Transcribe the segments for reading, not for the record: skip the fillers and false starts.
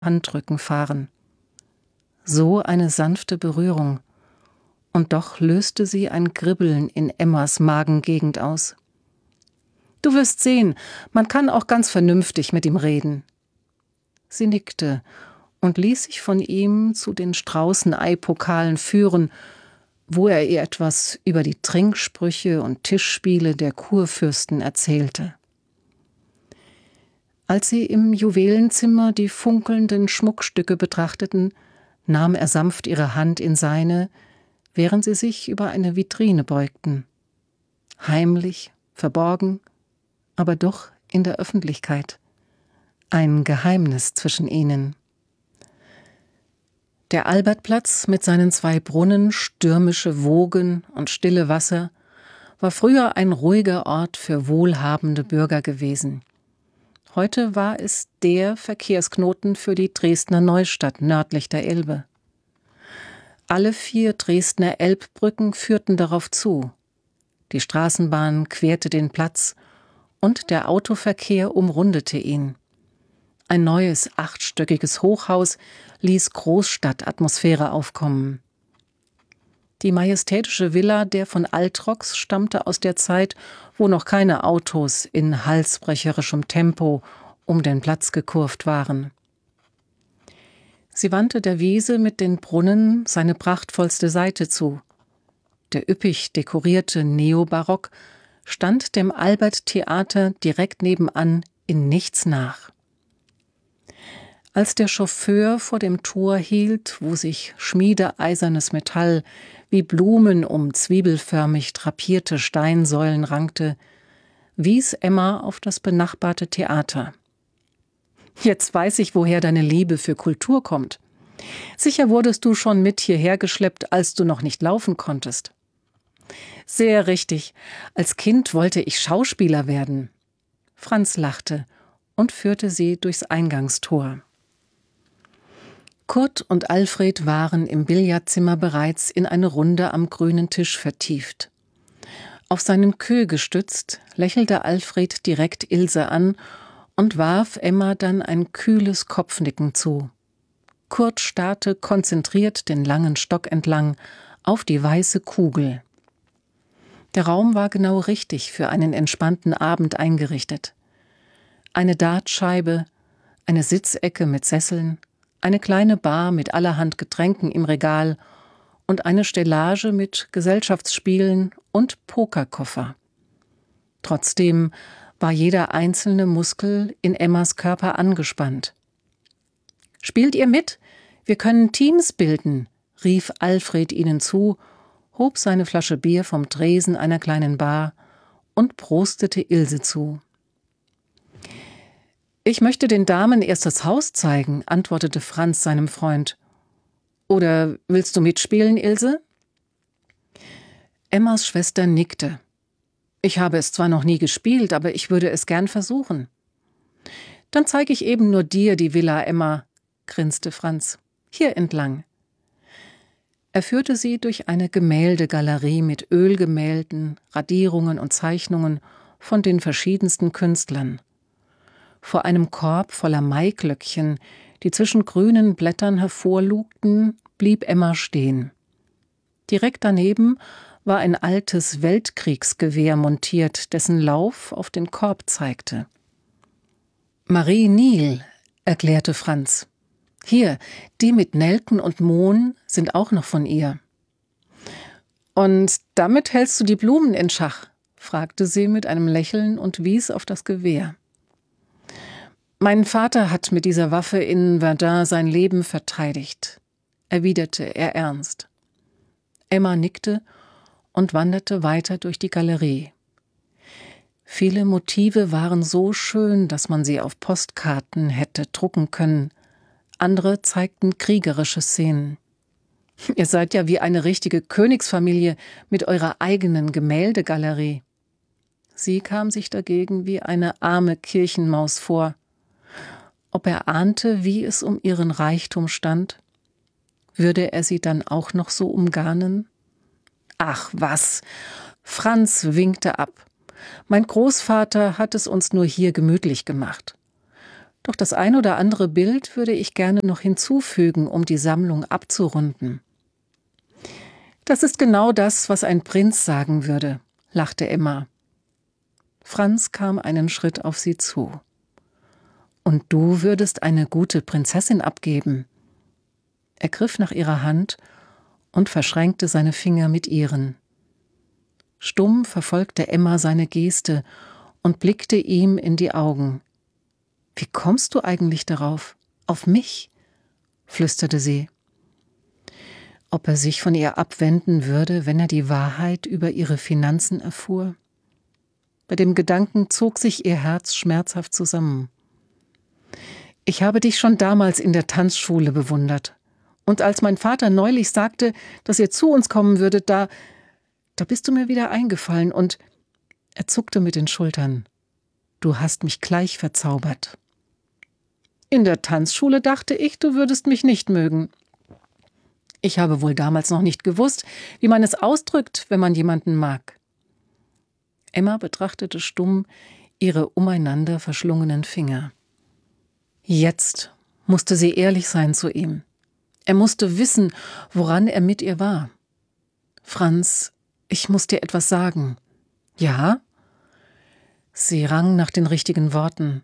Handrücken fahren. So eine sanfte Berührung. Und doch löste sie ein Kribbeln in Emmas Magengegend aus. »Du wirst sehen, man kann auch ganz vernünftig mit ihm reden.« Sie nickte und ließ sich von ihm zu den Straußeneipokalen führen, wo er ihr etwas über die Trinksprüche und Tischspiele der Kurfürsten erzählte. Als sie im Juwelenzimmer die funkelnden Schmuckstücke betrachteten, nahm er sanft ihre Hand in seine, während sie sich über eine Vitrine beugten. Heimlich, verborgen, aber doch in der Öffentlichkeit. Ein Geheimnis zwischen ihnen. Der Albertplatz mit seinen 2 Brunnen, stürmische Wogen und stille Wasser war früher ein ruhiger Ort für wohlhabende Bürger gewesen. Heute war es der Verkehrsknoten für die Dresdner Neustadt nördlich der Elbe. Alle 4 Dresdner Elbbrücken führten darauf zu. Die Straßenbahn querte den Platz und der Autoverkehr umrundete ihn. Ein neues 8-stöckiges Hochhaus ließ Großstadtatmosphäre aufkommen. Die majestätische Villa der von Altrox stammte aus der Zeit, wo noch keine Autos in halsbrecherischem Tempo um den Platz gekurvt waren. Sie wandte der Wiese mit den Brunnen seine prachtvollste Seite zu. Der üppig dekorierte Neobarock stand dem Albert-Theater direkt nebenan in nichts nach. Als der Chauffeur vor dem Tor hielt, wo sich schmiedeeisernes Metall wie Blumen um zwiebelförmig drapierte Steinsäulen rankte, wies Emma auf das benachbarte Theater. »Jetzt weiß ich, woher deine Liebe für Kultur kommt. Sicher wurdest du schon mit hierher geschleppt, als du noch nicht laufen konntest.« »Sehr richtig. Als Kind wollte ich Schauspieler werden.« Franz lachte und führte sie durchs Eingangstor. Kurt und Alfred waren im Billardzimmer bereits in eine Runde am grünen Tisch vertieft. Auf seinen Queue gestützt, lächelte Alfred direkt Ilse an und warf Emma dann ein kühles Kopfnicken zu. Kurt starrte konzentriert den langen Stock entlang auf die weiße Kugel. Der Raum war genau richtig für einen entspannten Abend eingerichtet. Eine Dartscheibe, eine Sitzecke mit Sesseln, eine kleine Bar mit allerhand Getränken im Regal und eine Stellage mit Gesellschaftsspielen und Pokerkoffer. Trotzdem war jeder einzelne Muskel in Emmas Körper angespannt. »Spielt ihr mit? Wir können Teams bilden«, rief Alfred ihnen zu, hob seine Flasche Bier vom Tresen einer kleinen Bar und prostete Ilse zu. »Ich möchte den Damen erst das Haus zeigen«, antwortete Franz seinem Freund. »Oder willst du mitspielen, Ilse?« Emmas Schwester nickte. »Ich habe es zwar noch nie gespielt, aber ich würde es gern versuchen.« »Dann zeige ich eben nur dir die Villa, Emma«, grinste Franz. »Hier entlang.« Er führte sie durch eine Gemäldegalerie mit Ölgemälden, Radierungen und Zeichnungen von den verschiedensten Künstlern. Vor einem Korb voller Maiglöckchen, die zwischen grünen Blättern hervorlugten, blieb Emma stehen. Direkt daneben war ein altes Weltkriegsgewehr montiert, dessen Lauf auf den Korb zeigte. »Marie Neal«, erklärte Franz. »Hier, die mit Nelken und Mohn sind auch noch von ihr.« »Und damit hältst du die Blumen in Schach?«, fragte sie mit einem Lächeln und wies auf das Gewehr. »Mein Vater hat mit dieser Waffe in Verdun sein Leben verteidigt«, erwiderte er ernst. Emma nickte und wanderte weiter durch die Galerie. Viele Motive waren so schön, dass man sie auf Postkarten hätte drucken können. Andere zeigten kriegerische Szenen. »Ihr seid ja wie eine richtige Königsfamilie mit eurer eigenen Gemäldegalerie.« Sie kam sich dagegen wie eine arme Kirchenmaus vor. Ob er ahnte, wie es um ihren Reichtum stand? Würde er sie dann auch noch so umgarnen? »Ach was«, Franz winkte ab. »Mein Großvater hat es uns nur hier gemütlich gemacht. Doch das ein oder andere Bild würde ich gerne noch hinzufügen, um die Sammlung abzurunden. Das ist genau das, was ein Prinz sagen würde, lachte Emma. Franz kam einen Schritt auf sie zu. Und du würdest eine gute Prinzessin abgeben. Er griff nach ihrer Hand und verschränkte seine Finger mit ihren. Stumm verfolgte Emma seine Geste und blickte ihm in die Augen. »Wie kommst du eigentlich darauf? Auf mich?« flüsterte sie. Ob er sich von ihr abwenden würde, wenn er die Wahrheit über ihre Finanzen erfuhr? Bei dem Gedanken zog sich ihr Herz schmerzhaft zusammen. »Ich habe dich schon damals in der Tanzschule bewundert. Und als mein Vater neulich sagte, dass ihr zu uns kommen würdet, da bist du mir wieder eingefallen und…« Er zuckte mit den Schultern. »Du hast mich gleich verzaubert.« »In der Tanzschule dachte ich, du würdest mich nicht mögen. Ich habe wohl damals noch nicht gewusst, wie man es ausdrückt, wenn man jemanden mag.« Emma betrachtete stumm ihre umeinander verschlungenen Finger. Jetzt musste sie ehrlich sein zu ihm. Er musste wissen, woran er mit ihr war. »Franz, ich muss dir etwas sagen.« »Ja?« Sie rang nach den richtigen Worten.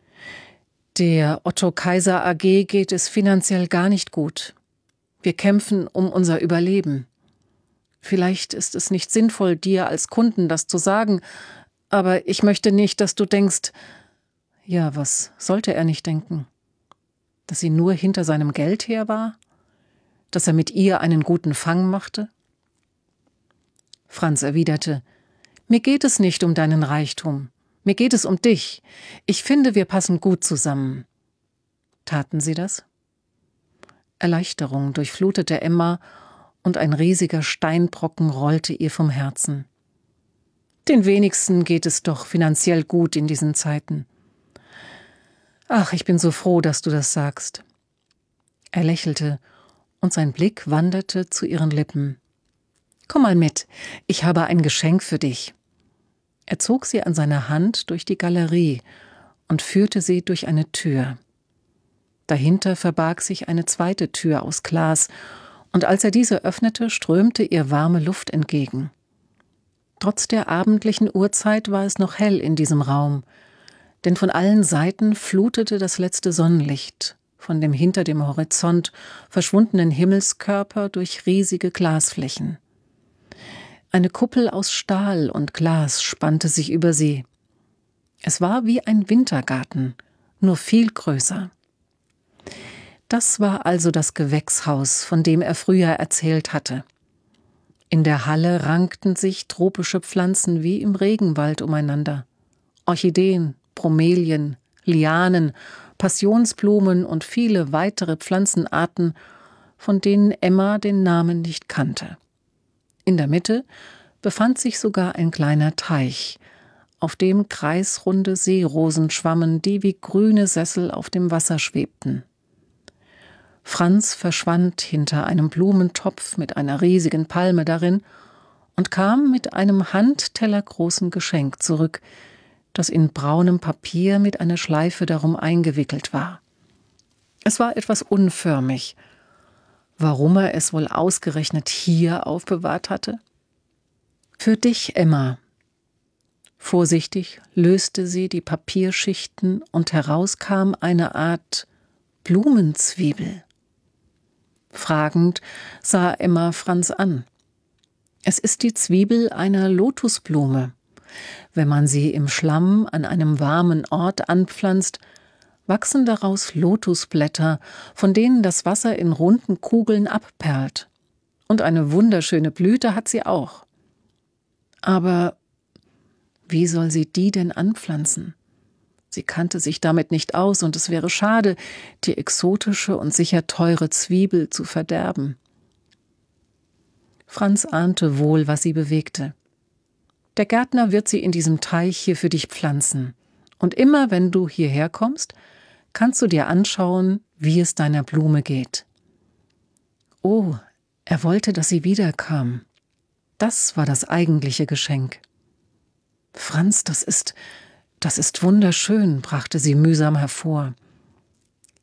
»Der Otto Kaiser AG geht es finanziell gar nicht gut. Wir kämpfen um unser Überleben. Vielleicht ist es nicht sinnvoll, dir als Kunden das zu sagen, aber ich möchte nicht, dass du denkst…« Ja, was sollte er nicht denken? Dass sie nur hinter seinem Geld her war? Dass er mit ihr einen guten Fang machte? Franz erwiderte: »Mir geht es nicht um deinen Reichtum. Mir geht es um dich. Ich finde, wir passen gut zusammen.« Taten sie das? Erleichterung durchflutete Emma und ein riesiger Steinbrocken rollte ihr vom Herzen. Den wenigsten geht es doch finanziell gut in diesen Zeiten. »Ach, ich bin so froh, dass du das sagst.« Er lächelte und sein Blick wanderte zu ihren Lippen. »Komm mal mit, ich habe ein Geschenk für dich.« Er zog sie an seiner Hand durch die Galerie und führte sie durch eine Tür. Dahinter verbarg sich eine zweite Tür aus Glas, und als er diese öffnete, strömte ihr warme Luft entgegen. Trotz der abendlichen Uhrzeit war es noch hell in diesem Raum, denn von allen Seiten flutete das letzte Sonnenlicht von dem hinter dem Horizont verschwundenen Himmelskörper durch riesige Glasflächen. Eine Kuppel aus Stahl und Glas spannte sich über sie. Es war wie ein Wintergarten, nur viel größer. Das war also das Gewächshaus, von dem er früher erzählt hatte. In der Halle rankten sich tropische Pflanzen wie im Regenwald umeinander. Orchideen, Bromelien, Lianen, Passionsblumen und viele weitere Pflanzenarten, von denen Emma den Namen nicht kannte. In der Mitte befand sich sogar ein kleiner Teich, auf dem kreisrunde Seerosen schwammen, die wie grüne Sessel auf dem Wasser schwebten. Franz verschwand hinter einem Blumentopf mit einer riesigen Palme darin und kam mit einem handtellergroßen Geschenk zurück, das in braunem Papier mit einer Schleife darum eingewickelt war. Es war etwas unförmig. Warum er es wohl ausgerechnet hier aufbewahrt hatte? »Für dich, Emma.« Vorsichtig löste sie die Papierschichten und heraus kam eine Art Blumenzwiebel. Fragend sah Emma Franz an. Es ist die Zwiebel einer Lotusblume. Wenn man sie im Schlamm an einem warmen Ort anpflanzt, wachsen daraus Lotusblätter, von denen das Wasser in runden Kugeln abperlt. Und eine wunderschöne Blüte hat sie auch. Aber wie soll sie die denn anpflanzen? Sie kannte sich damit nicht aus, und es wäre schade, die exotische und sicher teure Zwiebel zu verderben. Franz ahnte wohl, was sie bewegte. Der Gärtner wird sie in diesem Teich hier für dich pflanzen. Und immer, wenn du hierher kommst, kannst du dir anschauen, wie es deiner Blume geht. Oh, er wollte, dass sie wiederkam. Das war das eigentliche Geschenk. »Franz, das ist wunderschön«, brachte sie mühsam hervor.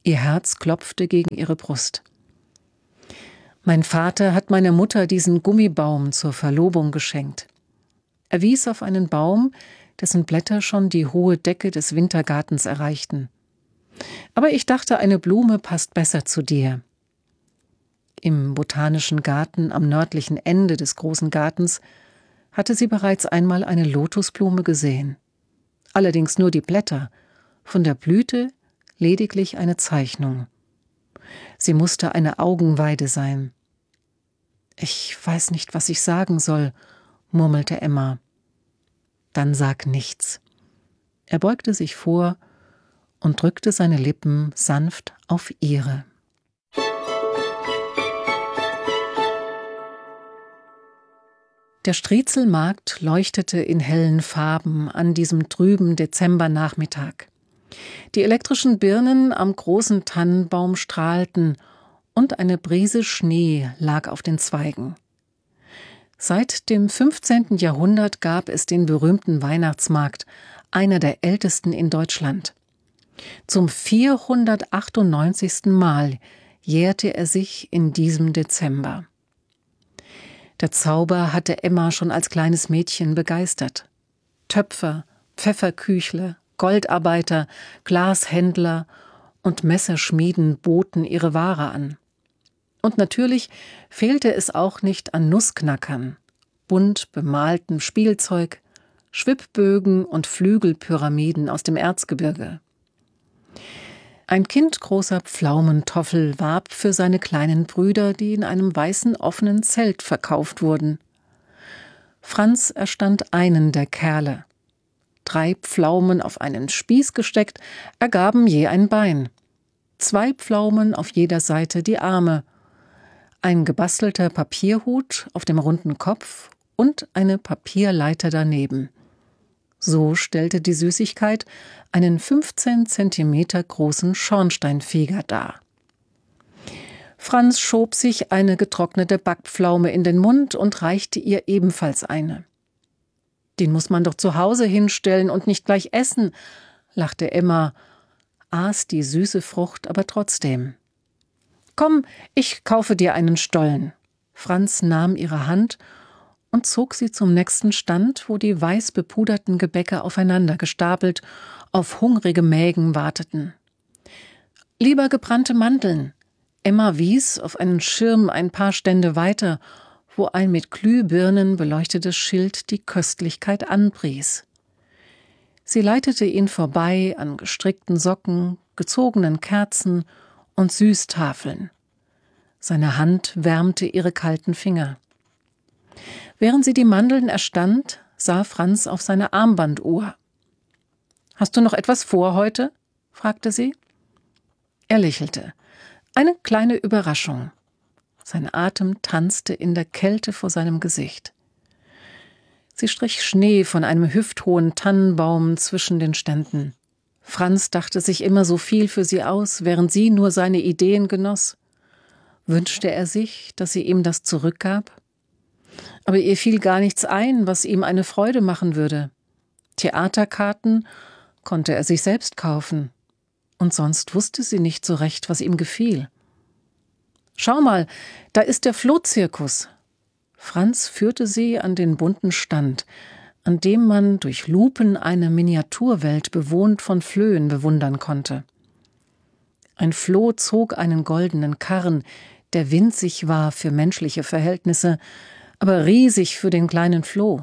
Ihr Herz klopfte gegen ihre Brust. Mein Vater hat meiner Mutter diesen Gummibaum zur Verlobung geschenkt. Er wies auf einen Baum, dessen Blätter schon die hohe Decke des Wintergartens erreichten. Aber ich dachte, eine Blume passt besser zu dir. Im botanischen Garten am nördlichen Ende des großen Gartens hatte sie bereits einmal eine Lotusblume gesehen. Allerdings nur die Blätter, von der Blüte lediglich eine Zeichnung. Sie musste eine Augenweide sein. »Ich weiß nicht, was ich sagen soll«, murmelte Emma. »Dann sag nichts.« Er beugte sich vor und drückte seine Lippen sanft auf ihre. Der Striezelmarkt leuchtete in hellen Farben an diesem trüben Dezembernachmittag. Die elektrischen Birnen am großen Tannenbaum strahlten und eine Brise Schnee lag auf den Zweigen. Seit dem 15. Jahrhundert gab es den berühmten Weihnachtsmarkt, einer der ältesten in Deutschland. Zum 498. Mal jährte er sich in diesem Dezember. Der Zauber hatte Emma schon als kleines Mädchen begeistert. Töpfer, Pfefferküchle, Goldarbeiter, Glashändler und Messerschmieden boten ihre Ware an. Und natürlich fehlte es auch nicht an Nussknackern, bunt bemaltem Spielzeug, Schwibbögen und Flügelpyramiden aus dem Erzgebirge. Ein kindgroßer Pflaumentoffel warb für seine kleinen Brüder, die in einem weißen offenen Zelt verkauft wurden. Franz erstand einen der Kerle. 3 Pflaumen auf einen Spieß gesteckt, ergaben je ein Bein. 2 Pflaumen auf jeder Seite die Arme. Ein gebastelter Papierhut auf dem runden Kopf und eine Papierleiter daneben. So stellte die Süßigkeit einen 15 Zentimeter großen Schornsteinfeger dar. Franz schob sich eine getrocknete Backpflaume in den Mund und reichte ihr ebenfalls eine. »Den muss man doch zu Hause hinstellen und nicht gleich essen«, lachte Emma, aß die süße Frucht aber trotzdem. »Komm, ich kaufe dir einen Stollen.« Franz nahm ihre Hand und zog sie zum nächsten Stand, wo die weiß bepuderten Gebäcke aufeinander gestapelt auf hungrige Mägen warteten. »Lieber gebrannte Mandeln«, Emma wies auf einen Schirm ein paar Stände weiter, wo ein mit Glühbirnen beleuchtetes Schild die Köstlichkeit anpries. Sie leitete ihn vorbei an gestrickten Socken, gezogenen Kerzen und Süßtafeln. Seine Hand wärmte ihre kalten Finger. Während sie die Mandeln erstand, sah Franz auf seine Armbanduhr. »Hast du noch etwas vor heute?« fragte sie. Er lächelte. Eine kleine Überraschung. Sein Atem tanzte in der Kälte vor seinem Gesicht. Sie strich Schnee von einem hüfthohen Tannenbaum zwischen den Ständen. Franz dachte sich immer so viel für sie aus, während sie nur seine Ideen genoss. Wünschte er sich, dass sie ihm das zurückgab? Aber ihr fiel gar nichts ein, was ihm eine Freude machen würde. Theaterkarten konnte er sich selbst kaufen. Und sonst wusste sie nicht so recht, was ihm gefiel. »Schau mal, da ist der Flohzirkus.« Franz führte sie an den bunten Stand, an dem man durch Lupen eine Miniaturwelt bewohnt von Flöhen bewundern konnte. Ein Floh zog einen goldenen Karren, der winzig war für menschliche Verhältnisse, aber riesig für den kleinen Floh.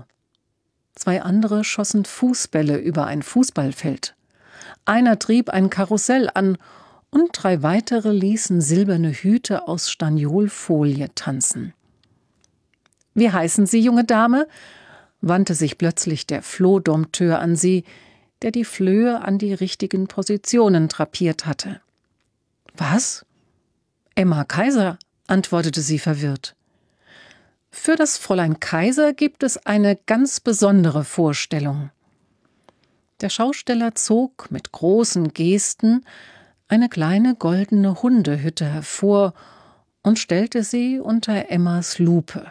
2 andere schossen Fußbälle über ein Fußballfeld. Einer trieb ein Karussell an und 3 weitere ließen silberne Hüte aus Staniolfolie tanzen. »Wie heißen Sie, junge Dame?« wandte sich plötzlich der Flohdompteur an sie, der die Flöhe an die richtigen Positionen drapiert hatte. »Was?« »Emma Kaiser«, antwortete sie verwirrt. »Für das Fräulein Kaiser gibt es eine ganz besondere Vorstellung.« Der Schausteller zog mit großen Gesten eine kleine goldene Hundehütte hervor und stellte sie unter Emmas Lupe.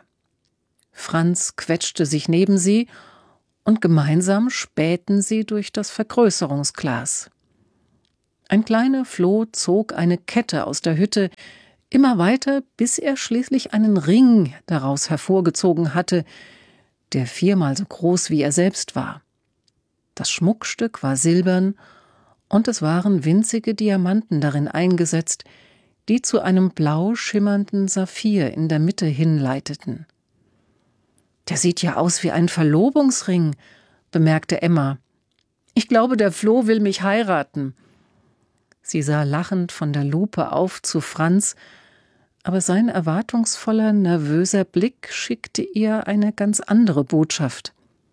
Franz quetschte sich neben sie und gemeinsam spähten sie durch das Vergrößerungsglas. Ein kleiner Floh zog eine Kette aus der Hütte, immer weiter, bis er schließlich einen Ring daraus hervorgezogen hatte, der 4-mal so groß wie er selbst war. Das Schmuckstück war silbern, und es waren winzige Diamanten darin eingesetzt, die zu einem blau schimmernden Saphir in der Mitte hinleiteten. »Der sieht ja aus wie ein Verlobungsring«, bemerkte Emma. »Ich glaube, der Floh will mich heiraten.« Sie sah lachend von der Lupe auf zu Franz, aber sein erwartungsvoller, nervöser Blick schickte ihr eine ganz andere Botschaft.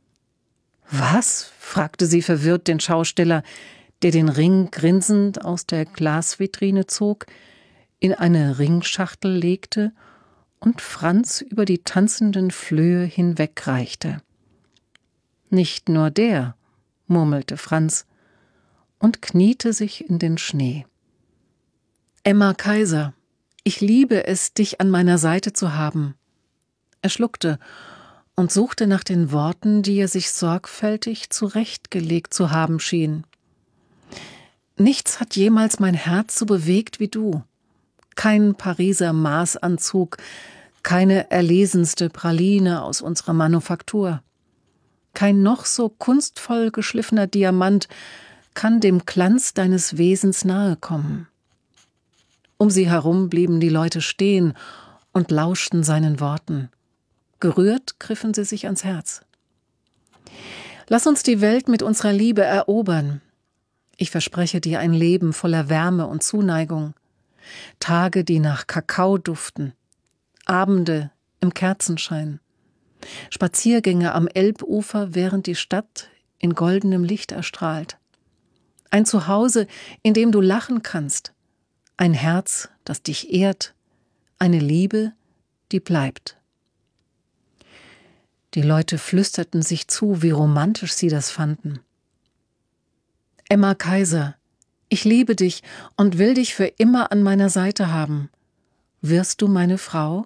»Was?« fragte sie verwirrt den Schausteller, der den Ring grinsend aus der Glasvitrine zog, in eine Ringschachtel legte und Franz über die tanzenden Flöhe hinwegreichte. »Nicht nur der«, murmelte Franz und kniete sich in den Schnee. »Emma Kaiser, ich liebe es, dich an meiner Seite zu haben.« Er schluckte und suchte nach den Worten, die er sich sorgfältig zurechtgelegt zu haben schien. »Nichts hat jemals mein Herz so bewegt wie du. Kein Pariser Maßanzug, keine erlesenste Praline aus unserer Manufaktur. Kein noch so kunstvoll geschliffener Diamant kann dem Glanz deines Wesens nahe kommen.« Um sie herum blieben die Leute stehen und lauschten seinen Worten. Gerührt griffen sie sich ans Herz. »Lass uns die Welt mit unserer Liebe erobern. Ich verspreche dir ein Leben voller Wärme und Zuneigung. Tage, die nach Kakao duften. Abende im Kerzenschein. Spaziergänge am Elbufer, während die Stadt in goldenem Licht erstrahlt. Ein Zuhause, in dem du lachen kannst. Ein Herz, das dich ehrt. Eine Liebe, die bleibt.« Die Leute flüsterten sich zu, wie romantisch sie das fanden. »Emma Kaiser, ich liebe dich und will dich für immer an meiner Seite haben. Wirst du meine Frau?«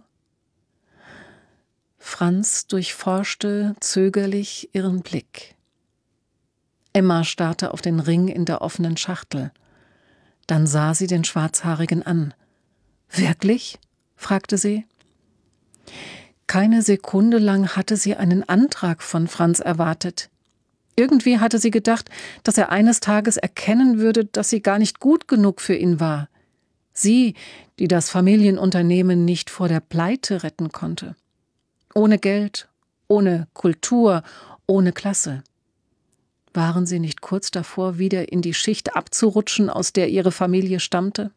Franz durchforschte zögerlich ihren Blick. Emma starrte auf den Ring in der offenen Schachtel. Dann sah sie den Schwarzhaarigen an. »Wirklich?« fragte sie. Keine Sekunde lang hatte sie einen Antrag von Franz erwartet. Irgendwie hatte sie gedacht, dass er eines Tages erkennen würde, dass sie gar nicht gut genug für ihn war. Sie, die das Familienunternehmen nicht vor der Pleite retten konnte. Ohne Geld, ohne Kultur, ohne Klasse. Waren sie nicht kurz davor, wieder in die Schicht abzurutschen, aus der ihre Familie stammte?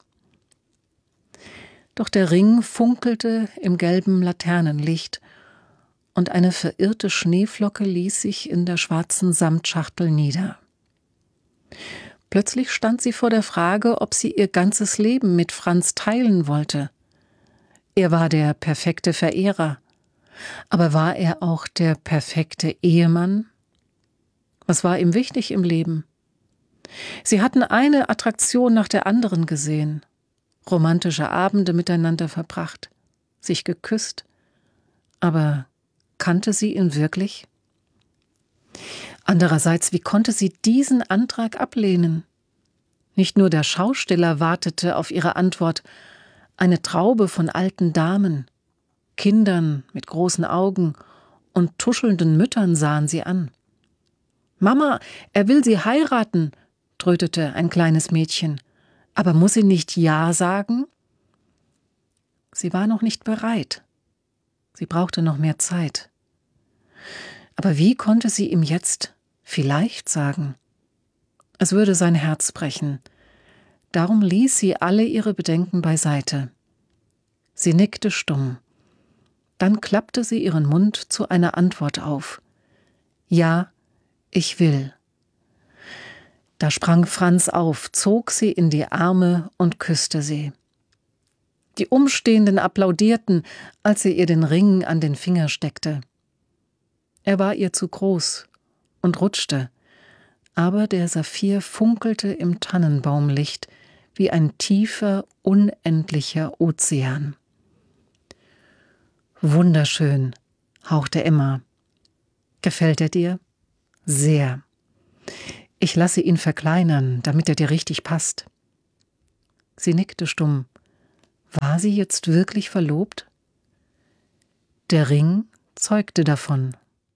Doch der Ring funkelte im gelben Laternenlicht, und eine verirrte Schneeflocke ließ sich in der schwarzen Samtschachtel nieder. Plötzlich stand sie vor der Frage, ob sie ihr ganzes Leben mit Franz teilen wollte. Er war der perfekte Verehrer. Aber war er auch der perfekte Ehemann? Was war ihm wichtig im Leben? Sie hatten eine Attraktion nach der anderen gesehen, romantische Abende miteinander verbracht, sich geküsst. Aber kannte sie ihn wirklich? Andererseits, wie konnte sie diesen Antrag ablehnen? Nicht nur der Schausteller wartete auf ihre Antwort, eine Traube von alten Damen, Kindern mit großen Augen und tuschelnden Müttern sahen sie an. »Mama, er will sie heiraten«, trötete ein kleines Mädchen. »Aber muss sie nicht Ja sagen?« Sie war noch nicht bereit. Sie brauchte noch mehr Zeit. Aber wie konnte sie ihm jetzt vielleicht sagen? Es würde sein Herz brechen. Darum ließ sie alle ihre Bedenken beiseite. Sie nickte stumm. Dann klappte sie ihren Mund zu einer Antwort auf. »Ja, ich will.« Da sprang Franz auf, zog sie in die Arme und küsste sie. Die Umstehenden applaudierten, als sie ihr den Ring an den Finger steckte. Er war ihr zu groß und rutschte, aber der Saphir funkelte im Tannenbaumlicht wie ein tiefer, unendlicher Ozean. »Wunderschön«, hauchte Emma. »Gefällt er dir?« »Sehr. Ich lasse ihn verkleinern, damit er dir richtig passt. Sie nickte stumm. War sie jetzt wirklich verlobt? Der Ring zeugte davon.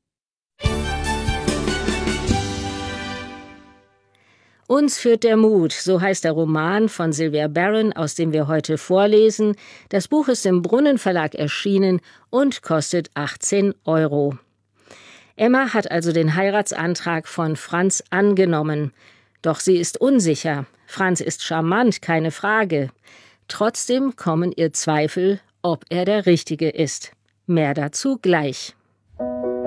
Uns führt der Mut, so heißt der Roman von Sylvia Barron, aus dem wir heute vorlesen. Das Buch ist im Brunnen Verlag erschienen und kostet 18 €. Emma hat also den Heiratsantrag von Franz angenommen. Doch sie ist unsicher. Franz ist charmant, keine Frage. Trotzdem kommen ihr Zweifel, ob er der Richtige ist. Mehr dazu gleich.